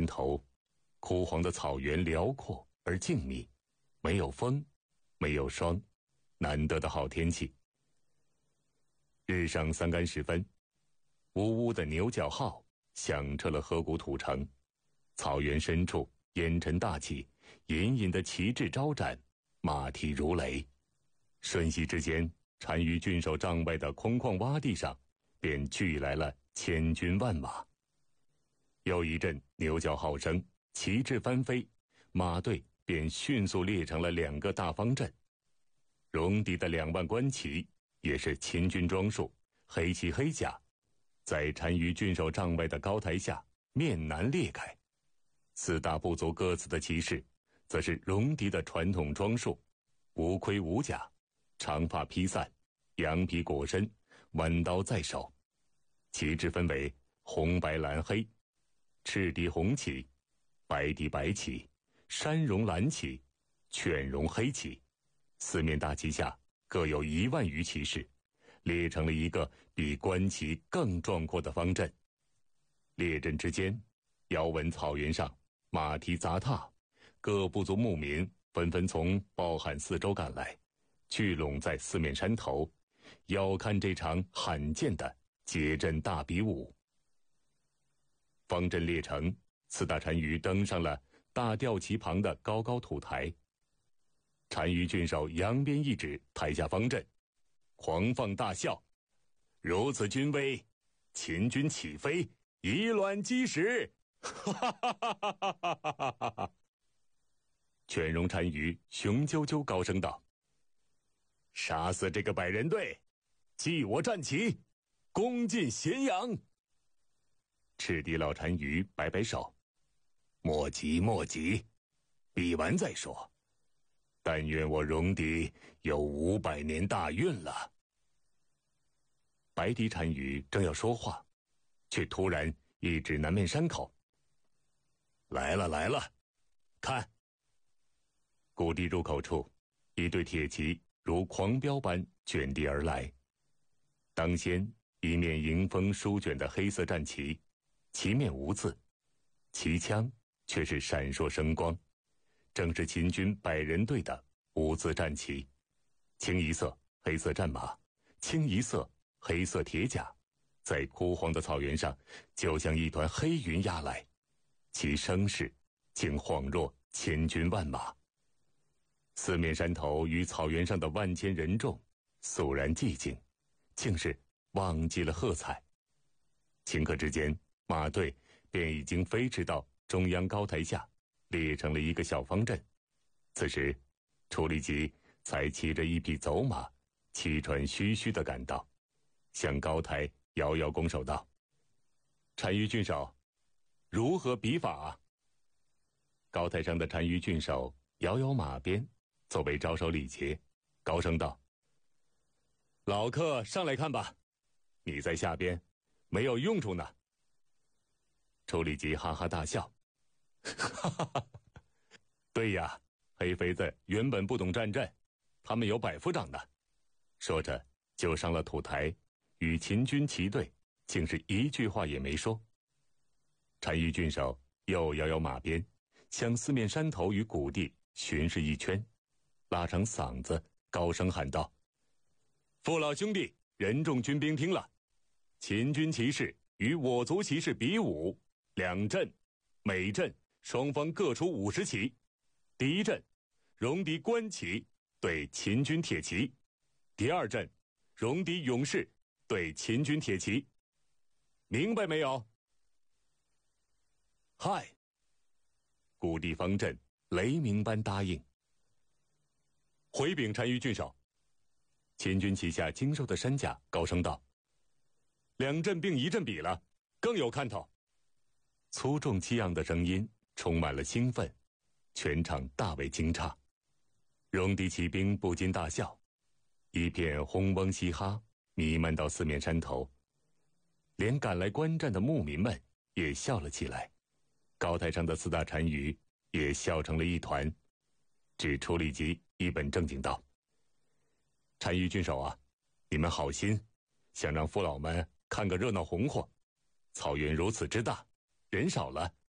头，枯黄的草原辽阔而静谧，没有风，没有霜，难得的好天气。日上三竿时分，呜呜的牛叫号响彻了河谷土城，草原深处烟尘大气，隐隐的旗帜招展，马蹄如雷。瞬息之间，单于郡守帐外的空旷洼地上便聚来了千军万马。又一阵牛叫号声，旗帜翻飞，马队便迅速列成了2个大方阵。戎狄的2万官旗也是秦军装束，黑旗黑甲，在单于郡守帐外的高台下面南裂开。4大部族各自的骑士则是戎狄的传统装束，无盔无甲，长发披散，羊皮裹身，弯刀在手。旗帜分为红白蓝黑，赤地红旗，白地白旗，山绒蓝旗，犬绒黑旗。4面大旗下各有1万余骑士，列成了一个比官旗更壮阔的方阵。列阵之间，遥闻草原上马蹄杂踏，各部族牧民纷纷从抱憾四周赶来，聚拢在4面山头，要看这场罕见的结阵大比武。方阵列成，4大单于登上了大吊旗旁的高高土台。单于郡守扬鞭一指台下方阵，狂放大笑：“如此军威，秦军起飞，以卵击石！”哈哈哈哈哈哈哈哈！犬戎单于雄赳赳高声道：“杀死这个百人队，祭我战旗，攻进咸阳！”赤地老单于摆摆手：“莫急莫急，比完再说。但愿我戎狄有500年大运了。”白狄单于正要说话，却突然一指南面山口：“来了来了，看！”谷地入口处，一队铁骑如狂飙般卷地而来。当先一面迎风舒卷的黑色战旗，旗面无字，旗枪却是闪烁生光，正是秦军百人队的无字战旗。清一色黑色战马，清一色黑色铁甲，在枯黄的草原上就像一团黑云压来，其声势竟恍若千军万马。4面山头与草原上的万千人众肃然寂静，竟是忘记了喝彩。顷刻之间，马队便已经飞驰到中央高台下，列成了一个小方阵。此时楚力吉才骑着一匹走马，气喘吁吁地赶到，向高台遥遥拱手道：“单于郡守，如何比法？”高台上的单于郡守摇摇马鞭，作为招手礼节，高声道：“老客上来看吧，你在下边没有用处呢。”楚力吉哈哈大笑：“哈哈哈，对呀，黑肥子原本不懂战阵，他们有百夫长的。”说着就上了土台，与秦军齐队，竟是一句话也没说。单于郡守又摇摇马鞭，向4面山头与谷地巡视一圈，拉长嗓子高声喊道：“父老兄弟，人众军兵听了，秦军骑士与我族骑士比武，2阵，每阵双方各出50骑。第一阵，戎狄官旗对秦军铁骑；第二阵，戎狄勇士对秦军铁骑。明白没有？”嗨！谷地方阵雷鸣般答应。回禀单于郡守，秦军旗下精瘦的山甲高声道：“2阵并1阵比了，更有看头。”粗重激昂的声音充满了兴奋，全场大为惊诧。戎狄骑兵不禁大笑，一片轰嗡嘻哈弥漫到4面山头，连赶来观战的牧民们也笑了起来。高台上的4大单于也笑成了一团，只楚力吉一本正经道：“单于郡守啊，你们好心，想让父老们看个热闹红火。草原如此之大，人少了